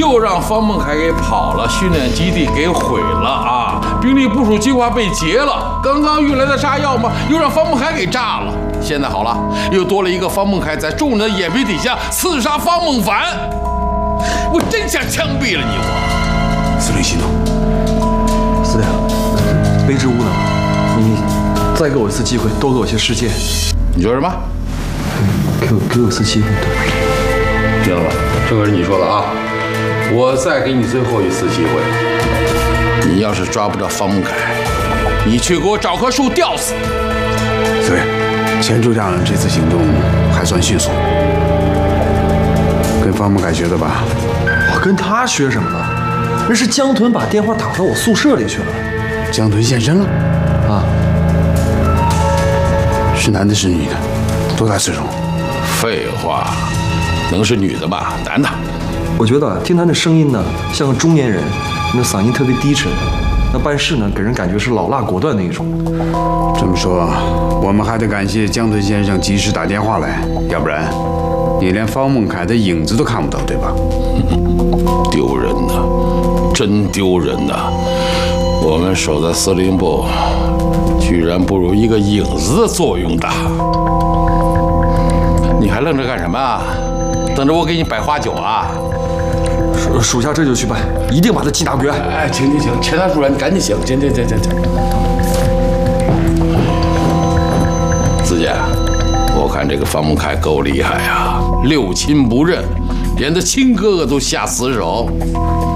又让方孟凯给跑了，训练基地给毁了啊！兵力部署计划被劫了，刚刚运来的炸药嘛，又让方孟凯给炸了。现在好了，又多了一个方孟凯在众人的眼皮底下刺杀方孟凡，我真想枪毙了你！我司令息怒， 司令，卑职无能，你再给我一次机会，多给我些时间。 你说什么？ 给我一次机会。 听了吧，这可是你说的啊！我再给你最后一次机会，你要是抓不着方孟凯，你去给我找棵树吊死。 司令，前主将这次行动还算迅速，跟方孟凯学的吧？ 我跟他学什么了？那是江屯把电话打到我宿舍里去了。 江屯现身了？ 啊， 是男的是女的？多大岁数？ 废话，能是女的吧？男的。 我觉得听他那声音呢，像个中年人，那嗓音特别低沉，那办事呢，给人感觉是老辣果断那一种。 这么说，我们还得感谢江屯先生及时打电话来，要不然你连方孟凯的影子都看不到，对吧？ 丢人呐，真丢人呐！我们守在司令部，居然不如一个影子的作用大。你还愣着干什么啊？等着我给你摆花酒啊？ 属下这就去办，一定把他缉拿归案。 哎，行，钱大叔人，你赶紧行，行。子姐，我看这个方孟凯够厉害啊，六亲不认，连他亲哥哥都下死手。